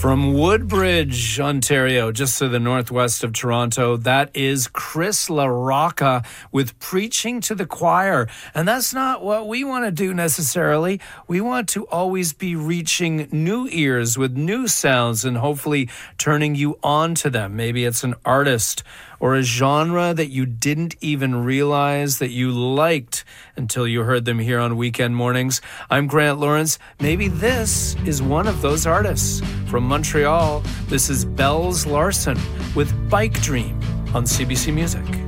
From Woodbridge, Ontario, just to the northwest of Toronto, that is Chris LaRocca with Preaching to the Choir. And that's not what we want to do necessarily. We want to always be reaching new ears with new sounds and hopefully turning you on to them. Maybe it's an artist or a genre that you didn't even realize that you liked until you heard them here on Weekend Mornings. I'm Grant Lawrence. Maybe this is one of those artists. From Montreal, this is Bells Larson with Bike Dream on CBC Music.